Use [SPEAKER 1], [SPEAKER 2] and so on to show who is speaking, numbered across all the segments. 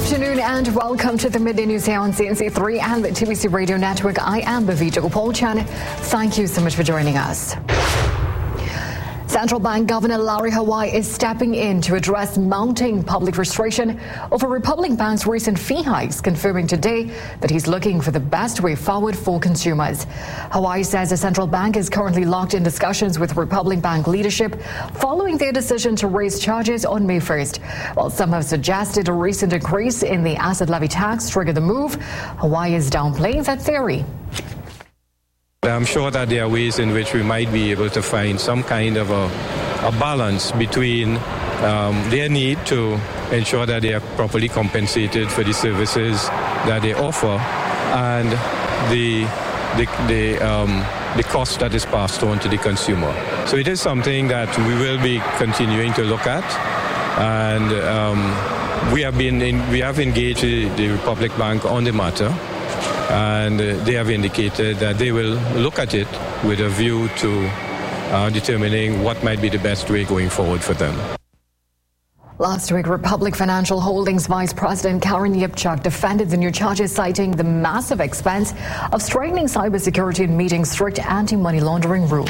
[SPEAKER 1] afternoon and welcome to the Midday News here on CNC3 and the TBC Radio Network. I am Bhavita Gopalchan. Thank you so much for joining us. Central Bank Governor Larry Hawaii is stepping in to address mounting public frustration over Republic Bank's recent fee hikes, confirming today that he's looking for the best way forward for consumers. Hawaii says the central bank is currently locked in discussions with Republic Bank leadership following their decision to raise charges on May 1st. While some have suggested a recent increase in the asset levy tax triggered the move, Hawaii is downplaying that theory.
[SPEAKER 2] I'm sure that there are ways in which we might be able to find some kind of a balance between their need to ensure that they are properly compensated for the services that they offer and the cost that is passed on to the consumer. So it is something that we will be continuing to look at, and we have engaged the Republic Bank on the matter. And they have indicated that they will look at it with a view to determining what might be the best way going forward for them.
[SPEAKER 1] Last week, Republic Financial Holdings Vice President Karen Yipchak defended the new charges, citing the massive expense of strengthening cybersecurity and meeting strict anti-money laundering rules.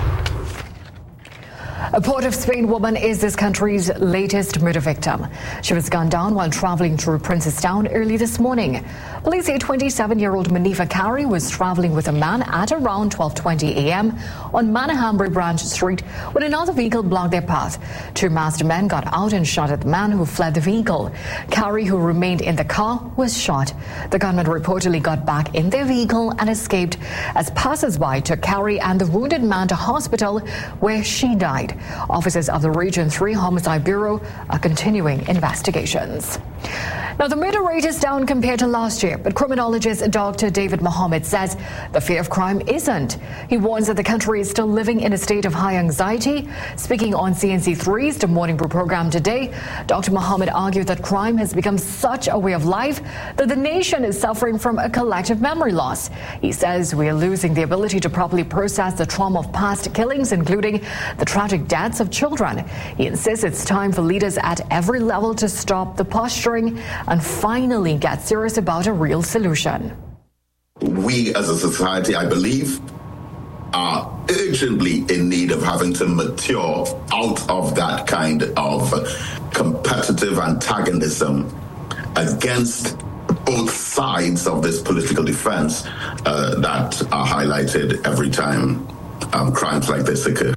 [SPEAKER 1] A Port of Spain woman is this country's latest murder victim. She was gunned down while traveling through Princestown early this morning. Police say 27-year-old Manifa Kari was traveling with a man at around 12:20 a.m. on Manahambre Branch Street when another vehicle blocked their path. Two masked men got out and shot at the man who fled the vehicle. Kari, who remained in the car, was shot. The gunman reportedly got back in their vehicle and escaped as passers-by took Kari and the wounded man to hospital where she died. Officers of the Region 3 Homicide Bureau are continuing investigations. Now, the murder rate is down compared to last year, but criminologist Dr. David Mohammed says the fear of crime isn't. He warns that the country is still living in a state of high anxiety. Speaking on CNC3's The Morning Brew program today, Dr. Mohammed argued that crime has become such a way of life that the nation is suffering from a collective memory loss. He says we are losing the ability to properly process the trauma of past killings, including the tragic deaths of children. He insists it's time for leaders at every level to stop the posturing and finally get serious about a real solution.
[SPEAKER 3] We as a society, I believe, are urgently in need of having to mature out of that kind of competitive antagonism against both sides of this political defense that are highlighted every time crimes like this occur.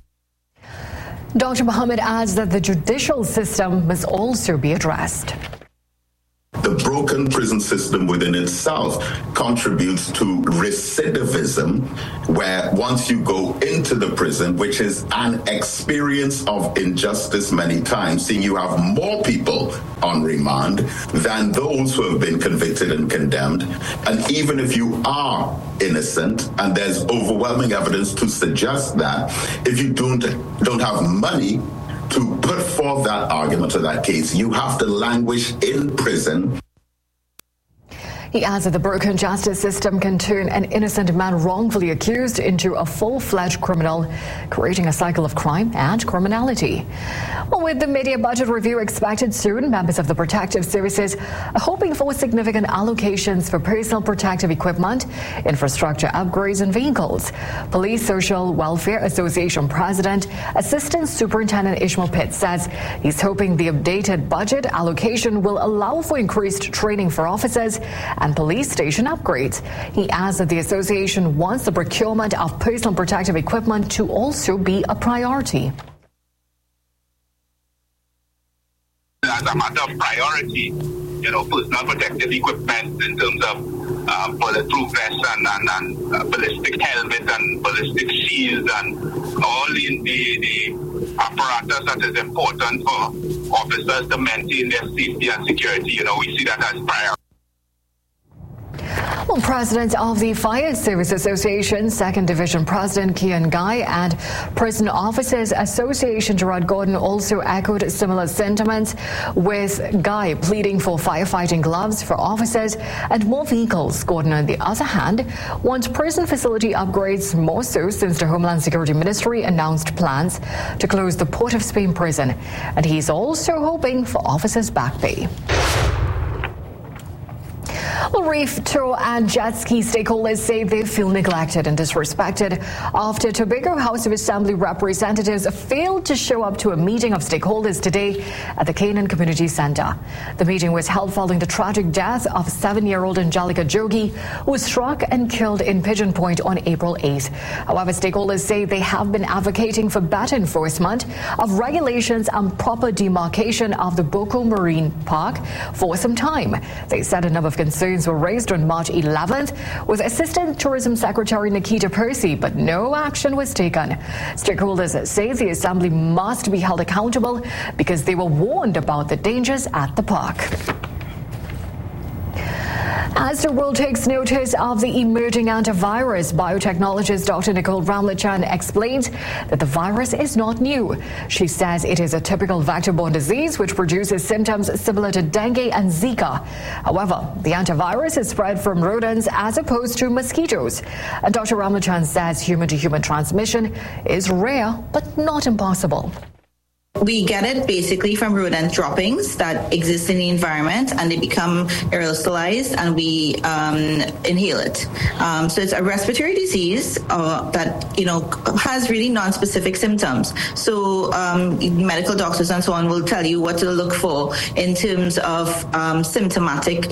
[SPEAKER 1] Dr. Mohammed adds that the judicial system must also be addressed.
[SPEAKER 3] The broken prison system within itself contributes to recidivism, where once you go into the prison, which is an experience of injustice many times, seeing you have more people on remand than those who have been convicted and condemned. And even if you are innocent, and there's overwhelming evidence to suggest that, if you don't have money to put forth that argument or that case, you have to languish in prison.
[SPEAKER 1] He adds that the broken justice system can turn an innocent man wrongfully accused into a full-fledged criminal, creating a cycle of crime and criminality. Well, with the mid-year budget review expected soon, members of the protective services are hoping for significant allocations for personal protective equipment, infrastructure upgrades and vehicles. Police Social Welfare Association President, Assistant Superintendent Ishmael Pitt says he's hoping the updated budget allocation will allow for increased training for officers and police station upgrades. He adds that the association wants the procurement of personal protective equipment to also be a priority.
[SPEAKER 4] As a matter of priority, personal protective equipment in terms of bulletproof vests and ballistic helmet and ballistic shields and all the apparatus that is important for officers to maintain their safety and security. We see that as priority.
[SPEAKER 1] Well, President of the Fire Service Association, 2nd Division President Kian Guy, and Prison Officers Association Gerard Gordon also echoed similar sentiments, with Guy pleading for firefighting gloves for officers and more vehicles. Gordon, on the other hand, wants prison facility upgrades, more so since the Homeland Security Ministry announced plans to close the Port of Spain prison. And he's also hoping for officers' back pay. Well, reef, tour and jet ski stakeholders say they feel neglected and disrespected after Tobago House of Assembly representatives failed to show up to a meeting of stakeholders today at the Canaan Community Centre. The meeting was held following the tragic death of 7-year-old Angelica Jogi, who was struck and killed in Pigeon Point on April 8th. However, stakeholders say they have been advocating for better enforcement of regulations and proper demarcation of the Boko Marine Park for some time. They said a number of concerns were raised on March 11th with Assistant Tourism Secretary Nikita Percy, but no action was taken. Stakeholders say the Assembly must be held accountable because they were warned about the dangers at the park. As the world takes notice of the emerging antivirus, biotechnologist Dr. Nicole Ramlachan explains that the virus is not new. She says it is a typical vector-borne disease which produces symptoms similar to dengue and Zika. However, the antivirus is spread from rodents as opposed to mosquitoes. And Dr. Ramlachan says human-to-human transmission is rare but not impossible.
[SPEAKER 5] We get it basically from rodent droppings that exist in the environment, and they become aerosolized, and we inhale it. So it's a respiratory disease that has really non-specific symptoms. So medical doctors and so on will tell you what to look for in terms of symptomatic,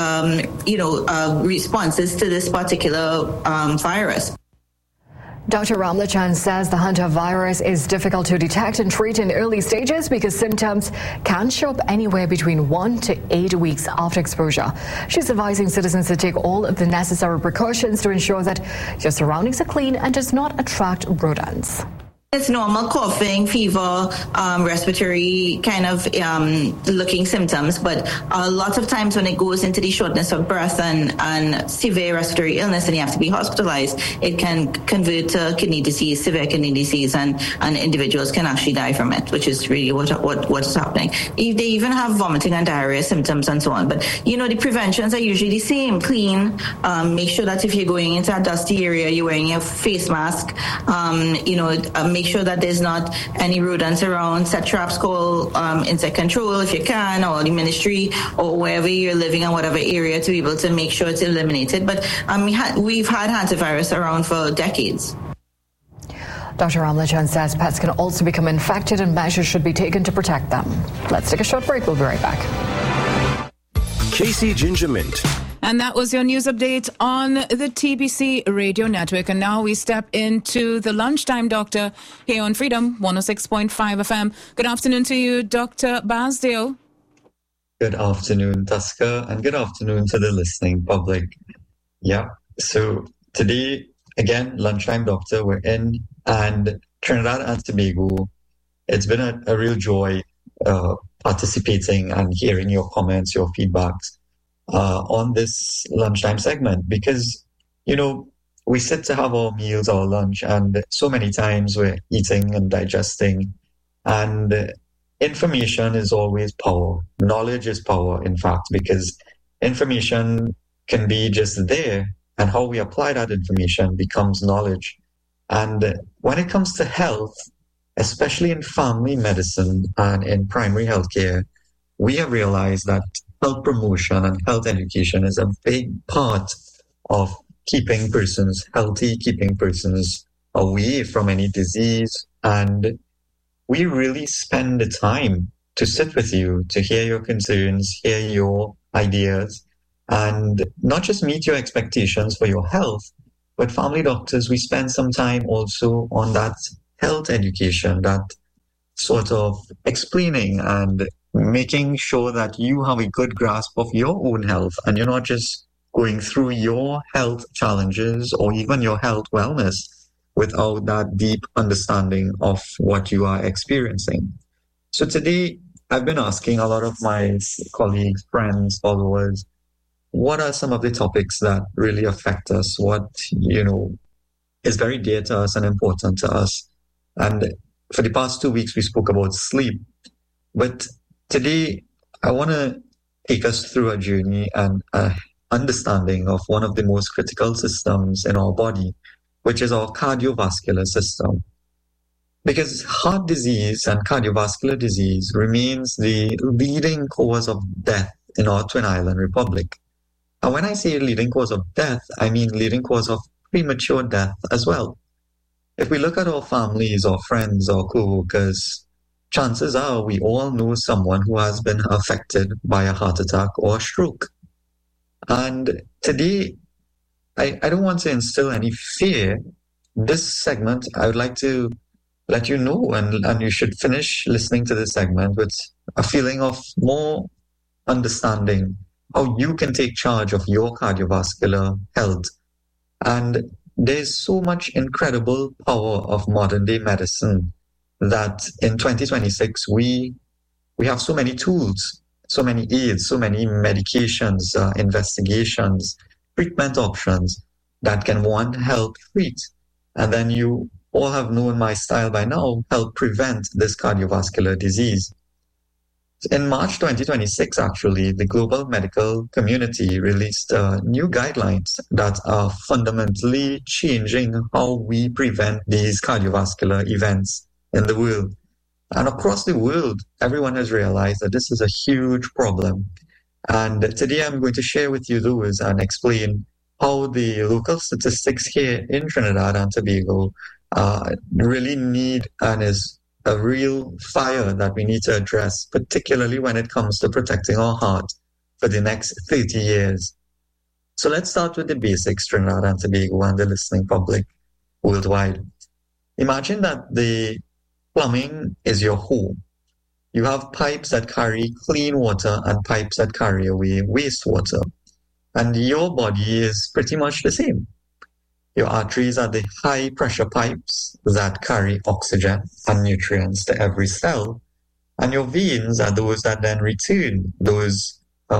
[SPEAKER 5] responses to this particular virus.
[SPEAKER 1] Dr. Ramlachan says the hantavirus is difficult to detect and treat in early stages because symptoms can show up anywhere between 1 to 8 weeks after exposure. She's advising citizens to take all of the necessary precautions to ensure that your surroundings are clean and does not attract rodents.
[SPEAKER 5] It's normal coughing, fever, respiratory kind of looking symptoms, but a lot of times when it goes into the shortness of breath and severe respiratory illness and you have to be hospitalized, it can convert to kidney disease, severe kidney disease, and individuals can actually die from it, which is really what is happening. They even have vomiting and diarrhea symptoms and so on. But, the preventions are usually the same. Clean, make sure that if you're going into a dusty area, you're wearing a face mask, make sure that there's not any rodents around. Set traps, call insect control if you can, or the ministry, or wherever you're living in whatever area, to be able to make sure it's eliminated. But we've had hantavirus around for decades.
[SPEAKER 1] Dr. Ramlachan says pets can also become infected and measures should be taken to protect them. Let's take a short break. We'll be right back.
[SPEAKER 6] Casey Ginger Mint.
[SPEAKER 7] And that was your news update on the TBC Radio Network. And now we step into the Lunchtime Doctor here on Freedom 106.5 FM. Good afternoon to you, Dr. Basdeo.
[SPEAKER 8] Good afternoon, Tusker, and good afternoon to the listening public. Yeah, so today, again, Lunchtime Doctor, we're in, and Trinidad and Tobago. It's been a real joy participating and hearing your comments, your feedbacks on this lunchtime segment, because, we sit to have our meals, our lunch, and so many times we're eating and digesting, and information is always power. Knowledge is power, in fact, because information can be just there, and how we apply that information becomes knowledge. And when it comes to health, especially in family medicine and in primary healthcare, we have realized that health promotion and health education is a big part of keeping persons healthy, keeping persons away from any disease. And we really spend the time to sit with you, to hear your concerns, hear your ideas, and not just meet your expectations for your health, but family doctors, we spend some time also on that health education, that sort of explaining and making sure that you have a good grasp of your own health and you're not just going through your health challenges or even your health wellness without that deep understanding of what you are experiencing. So today, I've been asking a lot of my colleagues, friends, followers, what are some of the topics that really affect us? What, is very dear to us and important to us? And for the past 2 weeks, we spoke about sleep. But today, I want to take us through a journey and an understanding of one of the most critical systems in our body, which is our cardiovascular system. Because heart disease and cardiovascular disease remains the leading cause of death in our Twin Island Republic. And when I say leading cause of death, I mean leading cause of premature death as well. If we look at our families or friends or co-workers, chances are we all know someone who has been affected by a heart attack or a stroke. And today, I don't want to instill any fear. This segment, I would like to let you know, and you should finish listening to this segment with a feeling of more understanding how you can take charge of your cardiovascular health. And there's so much incredible power of modern day medicine that in 2026, we have so many tools, so many aids, so many medications, investigations, treatment options that can, one, help treat. And then you all have known my style by now, help prevent this cardiovascular disease. In March 2026, actually, the global medical community released new guidelines that are fundamentally changing how we prevent these cardiovascular events in the world. And across the world, everyone has realized that this is a huge problem. And today I'm going to share with you those and explain how the local statistics here in Trinidad and Tobago really need and is a real fire that we need to address, particularly when it comes to protecting our heart for the next 30 years. So let's start with the basics, Trinidad and Tobago and the listening public worldwide. Imagine that the plumbing is your home. You have pipes that carry clean water and pipes that carry away wastewater. And your body is pretty much the same. Your arteries are the high pressure pipes that carry oxygen and nutrients to every cell. And your veins are those that then return those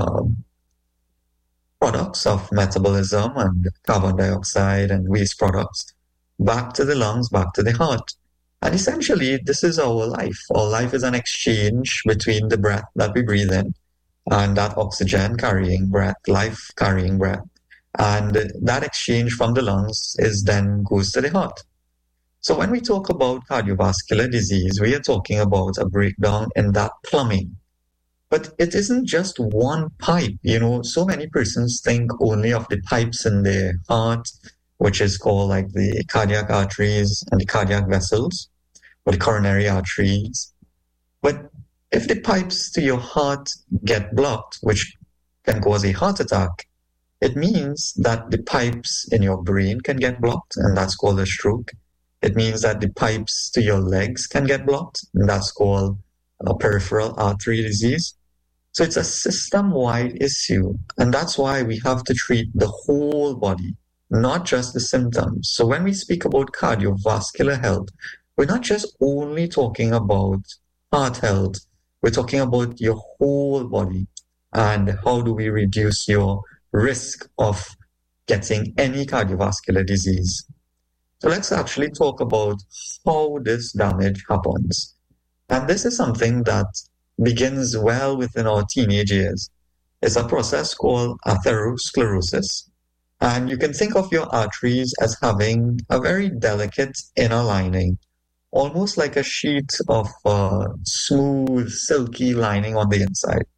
[SPEAKER 8] products of metabolism and carbon dioxide and waste products back to the lungs, back to the heart. And essentially, this is our life. Our life is an exchange between the breath that we breathe in and that oxygen carrying breath, life carrying breath. And that exchange from the lungs then goes to the heart. So when we talk about cardiovascular disease, we are talking about a breakdown in that plumbing. But it isn't just one pipe. So many persons think only of the pipes in their heart, which is called like the cardiac arteries and the cardiac vessels, or the coronary arteries. But if the pipes to your heart get blocked, which can cause a heart attack, it means that the pipes in your brain can get blocked, and that's called a stroke. It means that the pipes to your legs can get blocked, and that's called a peripheral artery disease. So it's a system-wide issue, and that's why we have to treat the whole body, not just the symptoms. So when we speak about cardiovascular health, we're not just only talking about heart health, we're talking about your whole body and how do we reduce your risk of getting any cardiovascular disease. So let's actually talk about how this damage happens. And this is something that begins well within our teenage years. It's a process called atherosclerosis. And you can think of your arteries as having a very delicate inner lining, almost like a sheet of smooth, silky lining on the inside.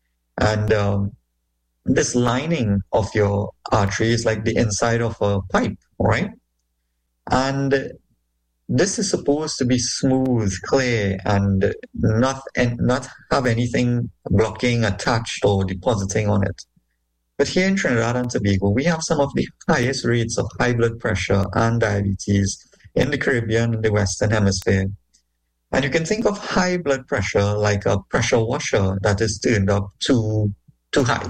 [SPEAKER 8] And this lining of your artery is like the inside of a pipe, right? And this is supposed to be smooth, clear, and not have anything blocking, attached, or depositing on it. But here in Trinidad and Tobago, we have some of the highest rates of high blood pressure and diabetes in the Caribbean and the Western Hemisphere. And you can think of high blood pressure like a pressure washer that is turned up too high.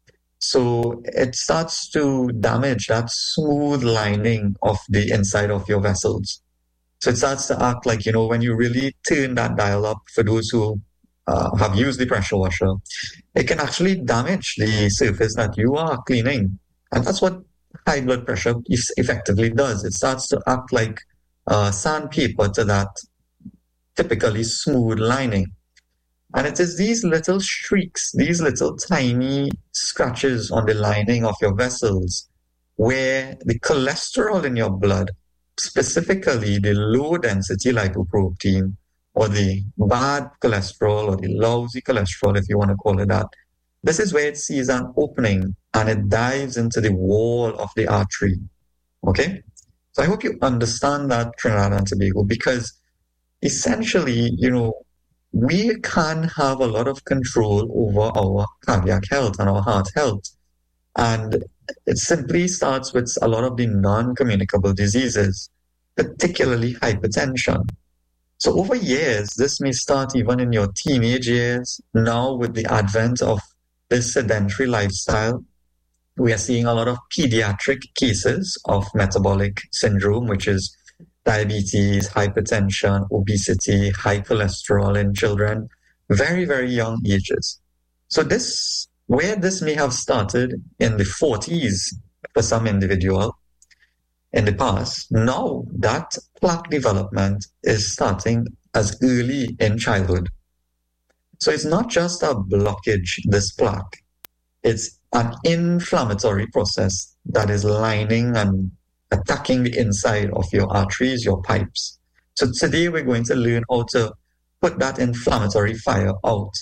[SPEAKER 8] So it starts to damage that smooth lining of the inside of your vessels. So it starts to act like, when you really turn that dial up, for those who have used the pressure washer, it can actually damage the surface that you are cleaning. And that's what high blood pressure effectively does. It starts to act like sandpaper to that typically smooth lining. And it is these little streaks, these little tiny scratches on the lining of your vessels where the cholesterol in your blood, specifically the low density lipoprotein or the bad cholesterol or the lousy cholesterol, if you want to call it that, this is where it sees an opening and it dives into the wall of the artery. Okay? So I hope you understand that, Trinidad and Tobago, because essentially, we can have a lot of control over our cardiac health and our heart health. And it simply starts with a lot of the non-communicable diseases, particularly hypertension. So over years, this may start even in your teenage years. Now with the advent of this sedentary lifestyle, we are seeing a lot of pediatric cases of metabolic syndrome, which is diabetes, hypertension, obesity, high cholesterol in children, very, very young ages. So where this may have started in the 40s for some individual in the past, now that plaque development is starting as early in childhood. So it's not just a blockage, this plaque. It's an inflammatory process that is lining and attacking the inside of your arteries, your pipes. So today we're going to learn how to put that inflammatory fire out.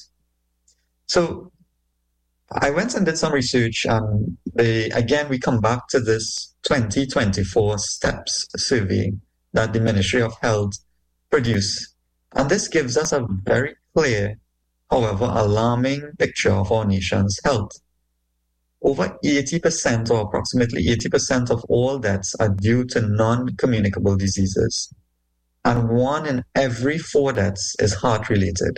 [SPEAKER 8] So I went and did some research, and again, we come back to this 2024 STEPS survey that the Ministry of Health produced. And this gives us a very clear, however, alarming picture of our nation's health. Over 80% or approximately 80% of all deaths are due to non-communicable diseases. And 1 in every 4 deaths is heart-related.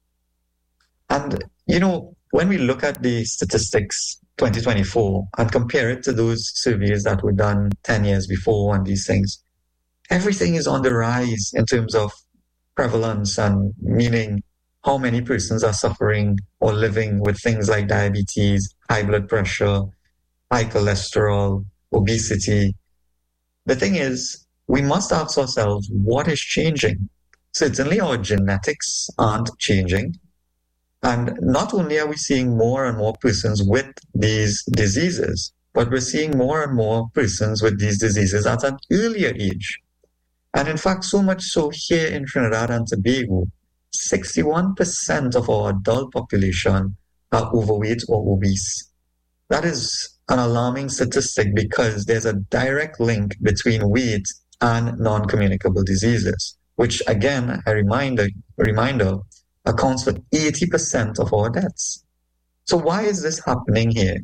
[SPEAKER 8] And, when we look at the statistics 2024 and compare it to those surveys that were done 10 years before and these things, everything is on the rise in terms of prevalence, and meaning how many persons are suffering or living with things like diabetes, high blood pressure, high cholesterol, obesity. The thing is, we must ask ourselves, what is changing? Certainly our genetics aren't changing. And not only are we seeing more and more persons with these diseases, but we're seeing more and more persons with these diseases at an earlier age. And in fact, so much so here in Trinidad and Tobago, 61% of our adult population are overweight or obese. That is an alarming statistic because there's a direct link between weight and non-communicable diseases, which again, a reminder, accounts for 80% of our deaths. So why is this happening here?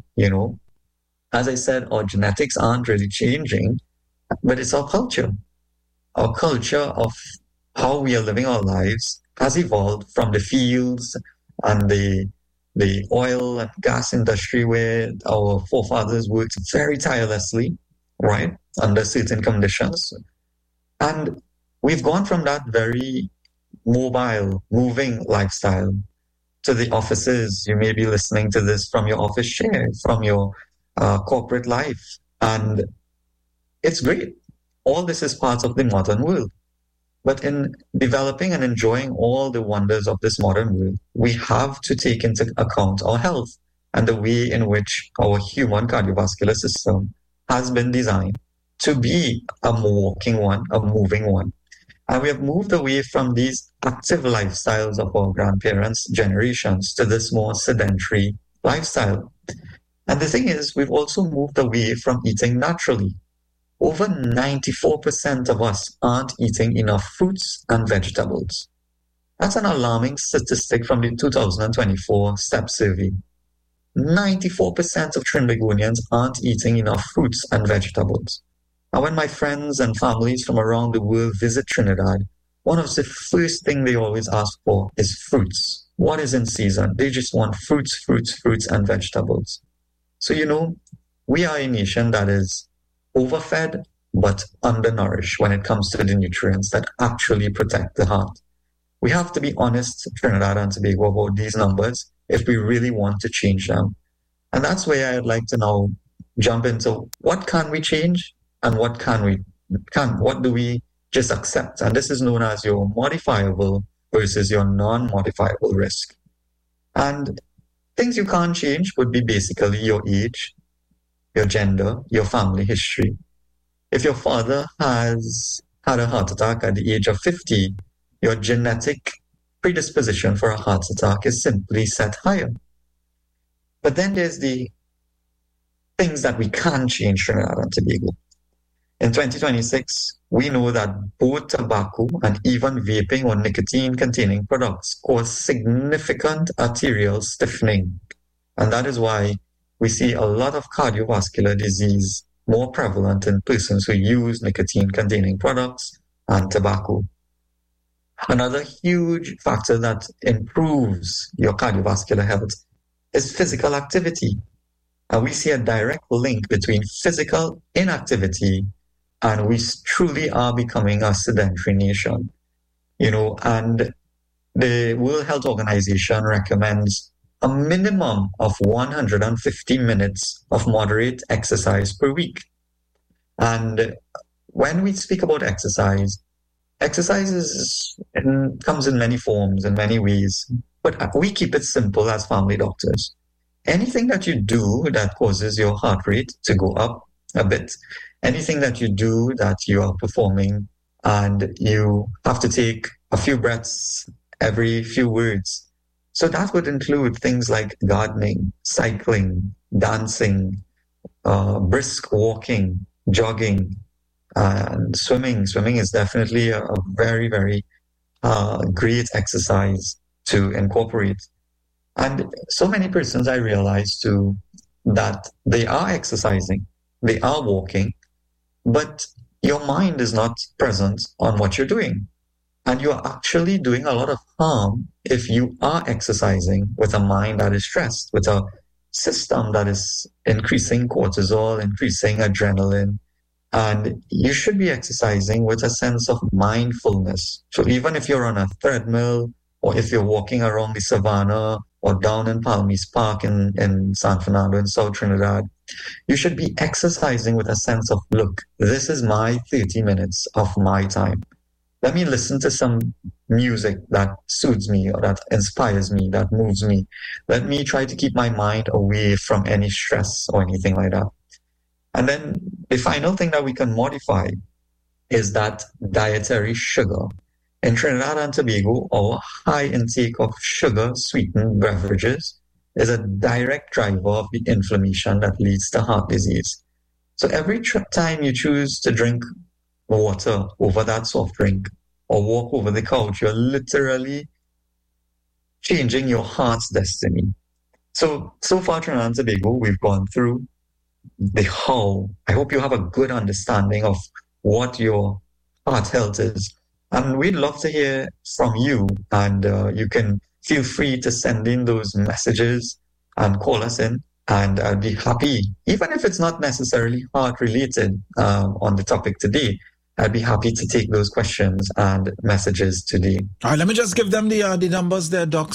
[SPEAKER 8] As I said, our genetics aren't really changing, but it's our culture. Our culture of how we are living our lives has evolved from the fields and the oil and gas industry where our forefathers worked very tirelessly, right, under certain conditions. And we've gone from that very mobile, moving lifestyle to the offices. You may be listening to this from your office chair, from your corporate life. And it's great. All this is part of the modern world. But in developing and enjoying all the wonders of this modern world, we have to take into account our health and the way in which our human cardiovascular system has been designed to be a walking one, a moving one. And we have moved away from these active lifestyles of our grandparents' generations to this more sedentary lifestyle. And the thing is, we've also moved away from eating naturally. Over 94% of us aren't eating enough fruits and vegetables. That's an alarming statistic from the 2024 STEP survey. 94% of Trinbagonians aren't eating enough fruits and vegetables. And when my friends and families from around the world visit Trinidad, one of the first things they always ask for is fruits. What is in season? They just want fruits, and vegetables. So, we are a nation that is overfed but undernourished when it comes to the nutrients that actually protect the heart. We have to be honest, Trinidad and Tobago, about these numbers if we really want to change them. And that's where I'd like to now jump into what can we change and what do we just accept? And this is known as your modifiable versus your non-modifiable risk. And things you can't change would be basically your age, your gender, your family history. If your father has had a heart attack at the age of 50, your genetic predisposition for a heart attack is simply set higher. But then there's the things that we can change Trinidad and Tobago. In 2026, we know that both tobacco and even vaping or nicotine-containing products cause significant arterial stiffening. And that is why we see a lot of cardiovascular disease more prevalent in persons who use nicotine-containing products and tobacco. Another huge factor that improves your cardiovascular health is physical activity. And we see a direct link between physical inactivity and we truly are becoming a sedentary nation. And the World Health Organization recommends a minimum of 150 minutes of moderate exercise per week. And when we speak about exercise comes in many forms, in many ways, but we keep it simple as family doctors. Anything that you do that causes your heart rate to go up a bit, anything that you do that you are performing and you have to take a few breaths every few words. So that would include things like gardening, cycling, dancing, brisk walking, jogging, and swimming. Swimming is definitely a very, very great exercise to incorporate. And so many persons, I realize too, that they are exercising, they are walking, but your mind is not present on what you're doing. And you're actually doing a lot of harm if you are exercising with a mind that is stressed, with a system that is increasing cortisol, increasing adrenaline. And you should be exercising with a sense of mindfulness. So even if you're on a treadmill, or if you're walking around the savannah, or down in Palmies Park in San Fernando in South Trinidad, you should be exercising with a sense of, look, this is my 30 minutes of my time. Let me listen to some music that soothes me or that inspires me, that moves me. Let me try to keep my mind away from any stress or anything like that. And then the final thing that we can modify is that dietary sugar. In Trinidad and Tobago, our high intake of sugar-sweetened beverages is a direct driver of the inflammation that leads to heart disease. So every time you choose to drink water over that soft drink or walk over the couch, you're literally changing your heart's destiny. So far, Trinidad and Tobago, we've gone through the how. I hope you have a good understanding of what your heart health is. And we'd love to hear from you, and you can feel free to send in those messages and call us in, and I'd be happy, even if it's not necessarily heart-related on the topic today, I'd be happy to take those questions and messages today.
[SPEAKER 9] All right, let me just give them the numbers there, Doc.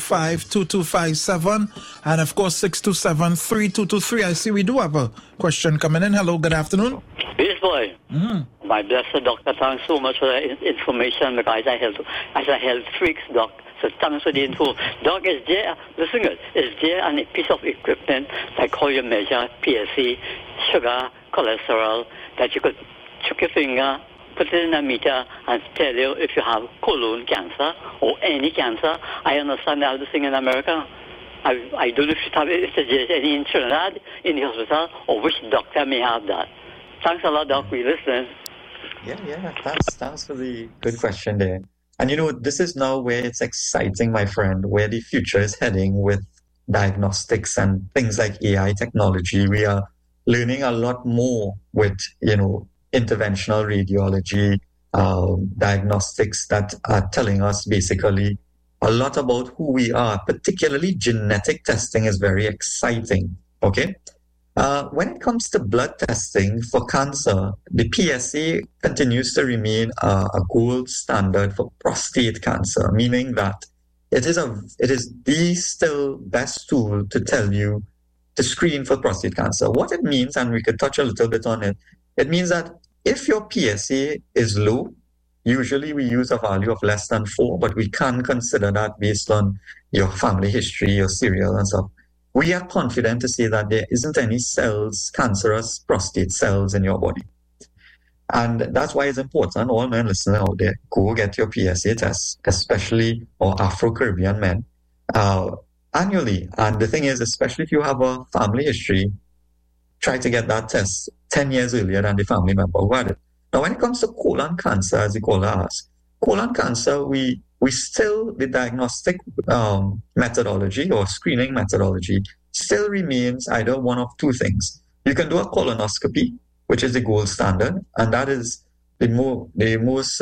[SPEAKER 9] 625-2257 and, of course, 627-3223. I see we do have a question coming in. Hello, good afternoon.
[SPEAKER 10] Yes, boy. My blessed doctor, thanks so much for the information because as a health freak, Doc. So thanks for the info. Doc, is there any piece of equipment like how you measure PSA, sugar, cholesterol, that you could chuck your finger, put it in a meter and tell you if you have colon cancer or any cancer? I understand all this thing in America. I don't know if there's any in Trinidad, in the hospital, or which doctor may have that. Thanks a lot, Doc. We listen.
[SPEAKER 8] Yeah. Thanks for the good question there. And this is now where it's exciting, my friend, where the future is heading with diagnostics and things like AI technology. We are learning a lot more with, interventional radiology, diagnostics that are telling us basically a lot about who we are. Particularly genetic testing is very exciting. Okay. When it comes to blood testing for cancer, the PSA continues to remain a gold standard for prostate cancer, meaning that it is the still best tool to tell you to screen for prostate cancer. What it means, and we could touch a little bit on it, it means that if your PSA is low, usually we use a value of less than 4, but we can consider that based on your family history, your serial and stuff. We are confident to say that there isn't any cells, cancerous prostate cells in your body. And that's why it's important, all men listening out there, go get your PSA test, especially our Afro-Caribbean men. annually. And the thing is, especially if you have a family history, try to get that test 10 years earlier than the family member who had it. Now, when it comes to colon cancer, as the caller asked, colon cancer, we still, the diagnostic methodology or screening methodology still remains either one of two things. You can do a colonoscopy, which is the gold standard, and that is the most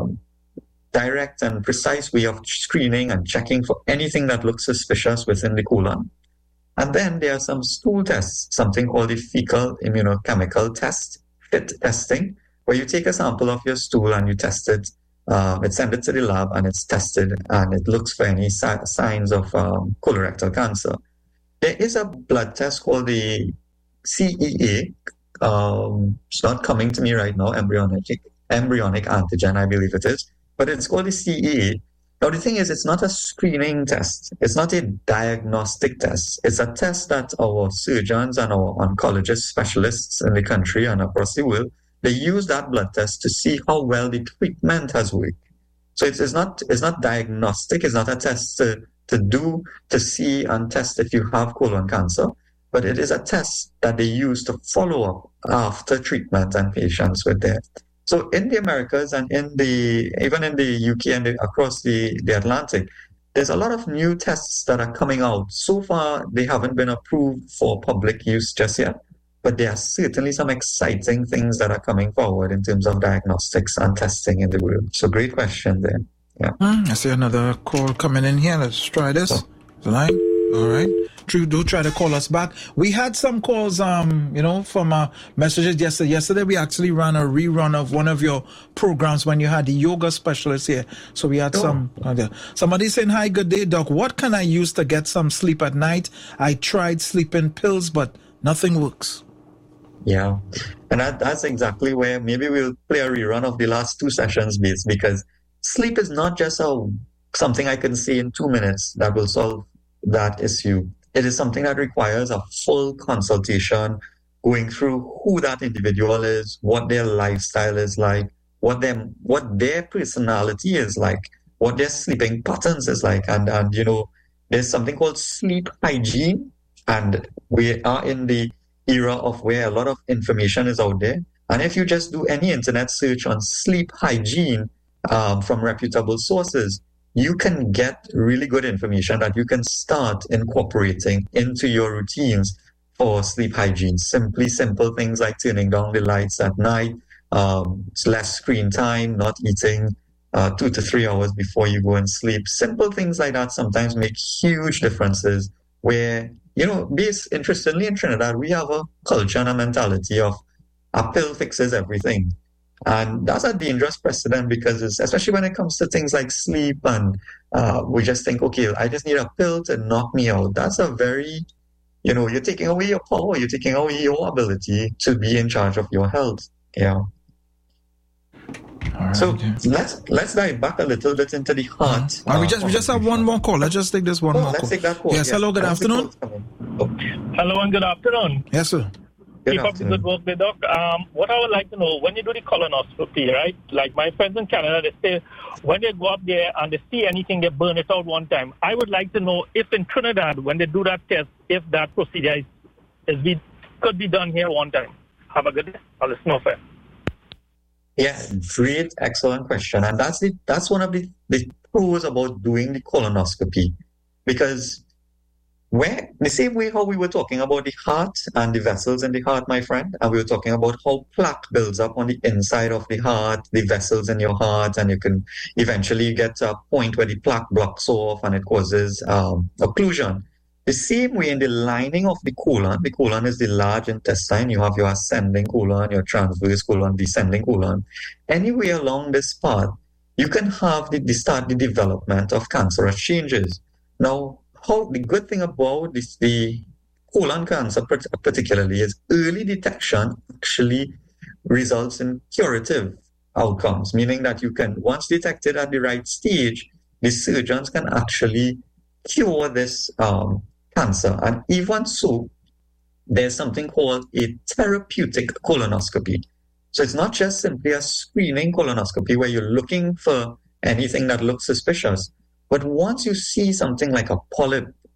[SPEAKER 8] direct and precise way of screening and checking for anything that looks suspicious within the colon. And then there are some stool tests, something called the fecal immunochemical test, FIT testing, where you take a sample of your stool and you test it. Send it to the lab and it's tested and it looks for any signs of colorectal cancer. There is a blood test called the CEA. It's not coming to me right now, embryonic antigen, I believe it is. But it's called the CEA. Now, the thing is, it's not a screening test. It's not a diagnostic test. It's a test that our surgeons and our oncologist specialists in the country and across the world, they use that blood test to see how well the treatment has worked. So it's not diagnostic. It's not a test to see and test if you have colon cancer, but it is a test that they use to follow up after treatment and patients with that. So in the Americas and even in the UK and across the Atlantic, there's a lot of new tests that are coming out. So far, they haven't been approved for public use just yet, but there are certainly some exciting things that are coming forward in terms of diagnostics and testing in the world. So great question there. Yeah.
[SPEAKER 9] I see another call coming in here. Let's try this. The line. All right. Do try to call us back. We had some calls, from messages yesterday. Yesterday, we actually ran a rerun of one of your programs when you had the yoga specialist here. So we had somebody saying, "Hi, good day, Doc. What can I use to get some sleep at night? I tried sleeping pills, but nothing works."
[SPEAKER 8] Yeah. And that's exactly where maybe we'll play a rerun of the last two sessions, because sleep is not just something I can say in 2 minutes that will solve that issue. It is something that requires a full consultation, going through who that individual is, what their lifestyle is like, what their personality is like, what their sleeping patterns is like. And there's something called sleep hygiene. And we are in the era of where a lot of information is out there. And if you just do any internet search on sleep hygiene from reputable sources, you can get really good information that you can start incorporating into your routines for sleep hygiene. Simple things like turning down the lights at night, less screen time, not eating 2 to 3 hours before you go and sleep. Simple things like that sometimes make huge differences where, interestingly in Trinidad, we have a culture and a mentality of a pill fixes everything. And that's a dangerous precedent because especially when it comes to things like sleep and we just think, okay, I just need a pill to knock me out. That's a very, you're taking away your power. You're taking away your ability to be in charge of your health. Yeah. Right, so let's dive back a little bit into the heart.
[SPEAKER 9] We just have one more call. Let's just take this one more call.
[SPEAKER 8] Let's take that call.
[SPEAKER 9] Yes, hello, good afternoon.
[SPEAKER 11] Hello and good afternoon.
[SPEAKER 9] Yes, sir.
[SPEAKER 11] Keep up the good work there, Doc. What I would like to know, when you do the colonoscopy, right? Like my friends in Canada, they say when they go up there and they see anything, they burn it out one time. I would like to know if in Trinidad, when they do that test, if that procedure could be done here one time. Have a good day. I'll listen off it.
[SPEAKER 8] Yeah, great, excellent question. And that's one of the pros about doing the colonoscopy, because the same way how we were talking about the heart and the vessels in the heart, my friend, and we were talking about how plaque builds up on the inside of the heart, the vessels in your heart, and you can eventually get to a point where the plaque blocks off and it causes occlusion. The same way in the lining of the colon is the large intestine. You have your ascending colon, your transverse colon, descending colon. Anywhere along this path, you can have start the development of cancerous changes. Now, the good thing about the colon cancer particularly is early detection actually results in curative outcomes, meaning that you can, once detected at the right stage, the surgeons can actually cure this cancer. And even so, there's something called a therapeutic colonoscopy. So it's not just simply a screening colonoscopy where you're looking for anything that looks suspicious. But once you see something like a polyp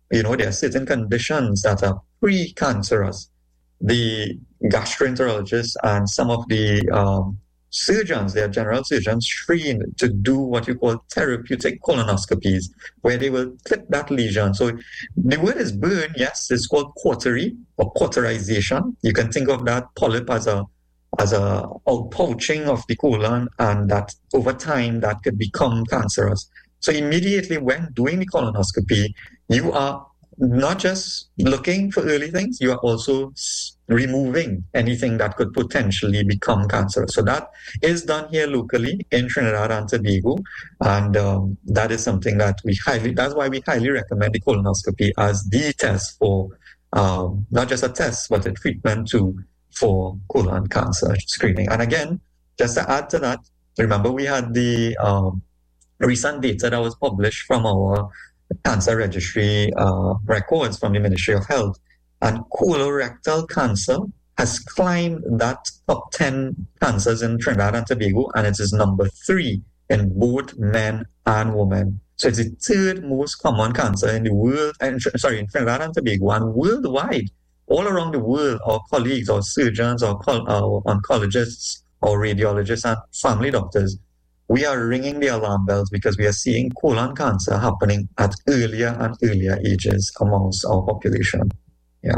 [SPEAKER 8] there are certain conditions that are pre-cancerous. The gastroenterologists and some of the surgeons, they are general surgeons, trained to do what you call therapeutic colonoscopies, where they will clip that lesion. So the word is burn, yes, it's called cautery or cauterization. You can think of that polyp as a outpouching of the colon, and that over time that could become cancerous. So immediately when doing the colonoscopy, you are not just looking for early things, you are also removing anything that could potentially become cancerous. So that is done here locally in Trinidad and Tobago, and that is something that that's why we highly recommend the colonoscopy as the test for, not just a test, but a treatment too for colon cancer screening. And again, just to add to that, remember we had the recent data that was published from our cancer registry records from the Ministry of Health, and colorectal cancer has climbed that top 10 cancers in Trinidad and Tobago, and it is number 3 in both men and women. So it's the third most common cancer in the world, in Trinidad and Tobago, and worldwide. All around the world, our colleagues, our surgeons, our oncologists, our radiologists, and family doctors, we are ringing the alarm bells because we are seeing colon cancer happening at earlier and earlier ages amongst our population. Yeah.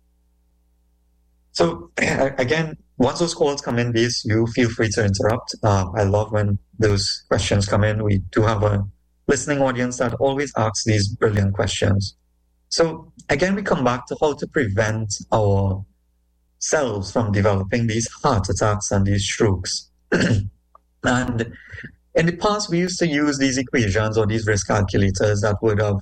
[SPEAKER 8] So again, once those calls come in, please, you feel free to interrupt. I love when those questions come in. We do have a listening audience that always asks these brilliant questions. So again, we come back to how to prevent ourselves from developing these heart attacks and these strokes. And in the past, we used to use these equations or these risk calculators that would have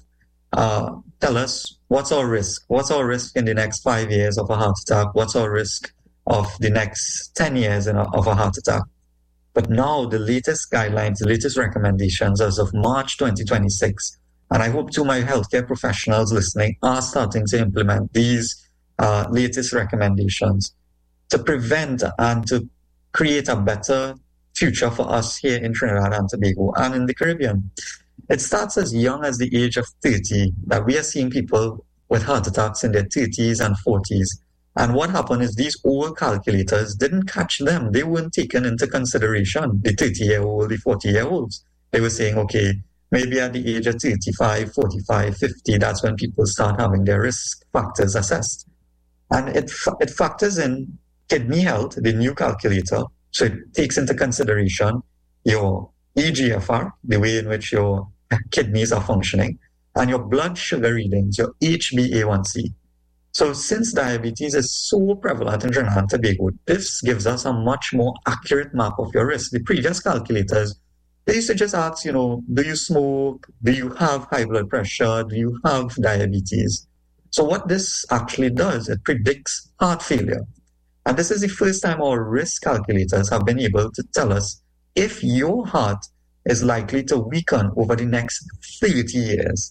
[SPEAKER 8] tell us what's our risk. What's our risk in the next 5 years of a heart attack? What's our risk of the next 10 years of a heart attack? But now the latest guidelines, the latest recommendations as of March 2026, and I hope to my healthcare professionals listening are starting to implement these latest recommendations to prevent and to create a better future for us here in Trinidad and Tobago and in the Caribbean. It starts as young as the age of 30 that we are seeing people with heart attacks in their 30s and 40s. And what happened is these old calculators didn't catch them. They weren't taken into consideration, the 30-year-old, the 40-year-olds. They were saying, okay, maybe at the age of 35, 45, 50, that's when people start having their risk factors assessed. And it factors in kidney health, the new calculator. So it takes into consideration your eGFR, the way in which your kidneys are functioning, and your blood sugar readings, your HbA1c. So since diabetes is so prevalent in Trinidad and Tobago, this gives us a much more accurate map of your risk. The previous calculators, they used to just ask, do you smoke? Do you have high blood pressure? Do you have diabetes? So what this actually does, it predicts heart failure. And this is the first time our risk calculators have been able to tell us if your heart is likely to weaken over the next 30 years.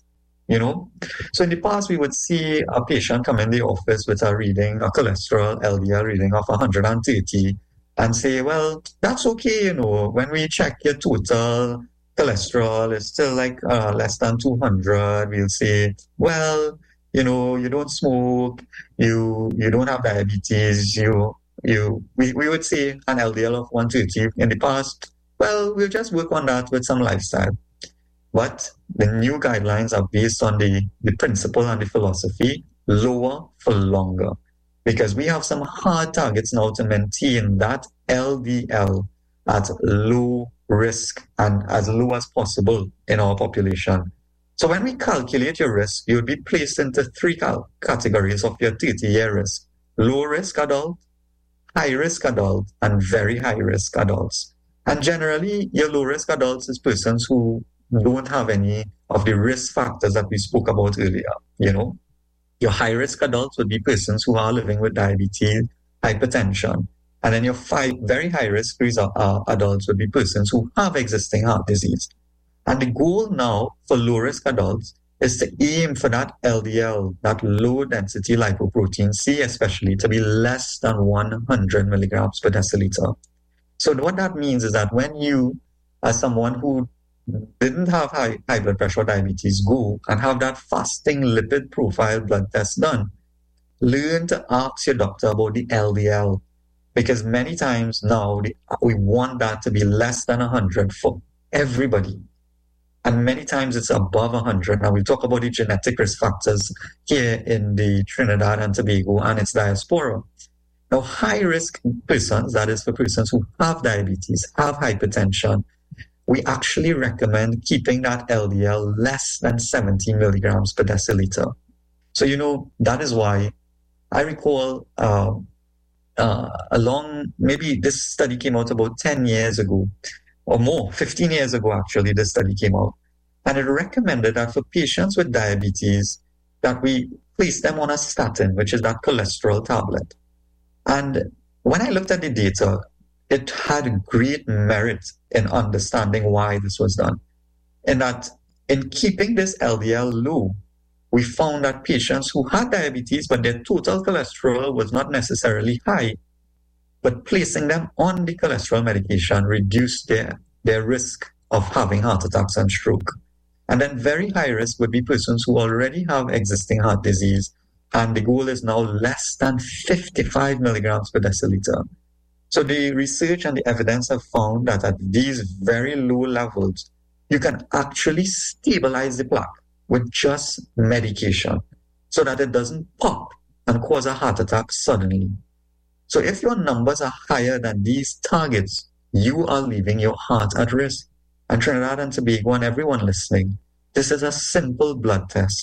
[SPEAKER 8] So in the past, we would see a patient come in the office with a reading, a cholesterol LDL reading of 130, and say, well, that's okay, when we check your total cholesterol, it's still like less than 200. We'll say, well, you don't smoke, you don't have diabetes, we would say an LDL of 130 in the past. Well, we'll just work on that with some lifestyle. But the new guidelines are based on the principle and the philosophy, lower for longer. Because we have some hard targets now to maintain that LDL at low risk and as low as possible in our population. So when we calculate your risk, you'll be placed into 3 categories of your 30-year risk. Low risk adult, high risk adult, and very high risk adults. And generally, your low risk adults is persons who don't have any of the risk factors that we spoke about earlier. Your high risk adults would be persons who are living with diabetes, hypertension. And then your very high risk adults would be persons who have existing heart disease. And the goal now for low risk adults is to aim for that LDL, that low density lipoprotein C especially, to be less than 100 milligrams per deciliter. So what that means is that when you, as someone who didn't have high blood pressure or diabetes go and have that fasting lipid profile blood test done. Learn to ask your doctor about the LDL, because many times now we want that to be less than 100 for everybody. And many times it's above 100. Now we'll talk about the genetic risk factors here in the Trinidad and Tobago and its diaspora. Now, high-risk persons, that is for persons who have diabetes, have hypertension, we actually recommend keeping that LDL less than 70 milligrams per deciliter. So, that is why I recall maybe this study came out about 10 years ago, or more, 15 years ago actually, this study came out. And it recommended that for patients with diabetes, that we place them on a statin, which is that cholesterol tablet. And when I looked at the data, it had great merit in understanding why this was done. In that, in keeping this LDL low, we found that patients who had diabetes, but their total cholesterol was not necessarily high, but placing them on the cholesterol medication reduced their risk of having heart attacks and stroke. And then very high risk would be persons who already have existing heart disease, and the goal is now less than 55 milligrams per deciliter. So the research and the evidence have found that at these very low levels, you can actually stabilize the plaque with just medication so that it doesn't pop and cause a heart attack suddenly. So if your numbers are higher than these targets, you are leaving your heart at risk. And Trinidad and Tobago and everyone listening, this is a simple blood test.